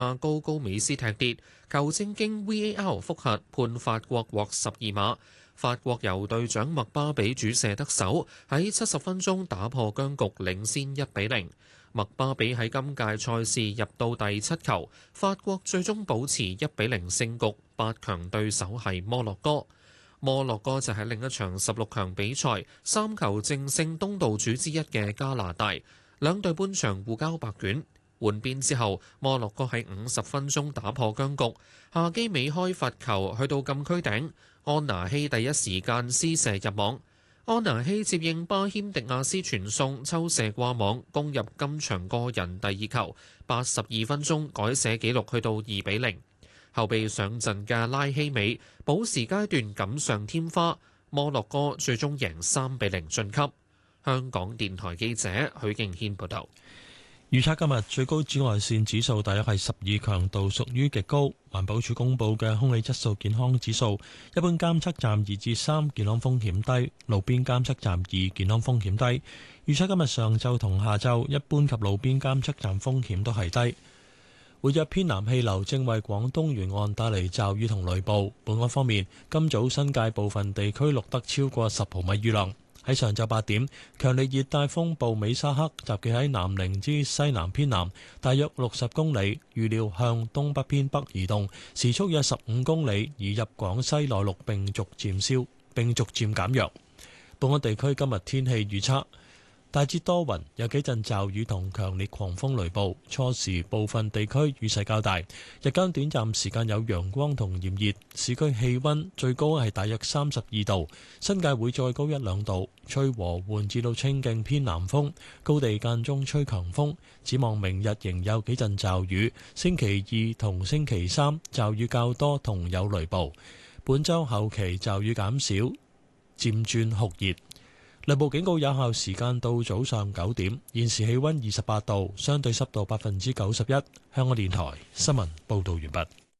高美斯踢跌，球證經 VAR 複核判法國獲12碼。法國由隊長麥巴比主射得手，喺70分鐘打破僵局，領先1-0。麥巴比喺今屆賽事入到第7球，法國最終保持1-0勝局。8強對手係摩洛哥。摩洛哥就喺另一場16強比賽3球淨勝東道主之一嘅加拿大，兩隊半場互交白卷。換邊之後，摩洛哥喺50分鐘打破僵局，夏基美開罰球去到禁區頂，安拿希第一時間施射入網。安拿希接應巴謙迪亞斯傳送，抽射掛網，攻入今場個人第2球。82分鐘改寫紀錄，去到2-0。後備上陣嘅拉希美補時階段錦上添花，摩洛哥最終贏3-0晉級。香港電台記者許敬軒報道。 預測今日最高紫外線指數大約係12，強度屬於極高。環保署公布嘅空氣質素健康指數，一般監測站2至3，健康風險低；路邊監測站2，健康風險低。預測今日上晝同下晝，一般及路邊監測站風險都係低。活躍偏南氣流正為廣東沿岸帶嚟驟雨同雷暴。本港方面，今早新界部分地區錄得超過10毫米雨量。喺上晝8點，強烈熱帶風暴美沙克集結喺南寧之西南偏南，大約60公里，預料向東北偏北移動，時速約15公里，移入廣西內陸並逐漸減弱。本港地區今日天氣預測。大致多雲，有幾陣驟雨同強烈狂風雷暴。初時部分地區雨勢較大，日間短暫時間有陽光同炎熱。市區氣溫最高係大約32度，新界會再高1-2度。吹和緩至到清勁偏南風，高地間中吹強風。展望明日仍有幾陣驟雨，星期2同星期3驟雨較多同有雷暴。本週後期驟雨減少，漸轉酷熱。雷暴警告有效時間到早上9點，現時氣溫28度，相對濕度91%。香港電台新聞報道完畢。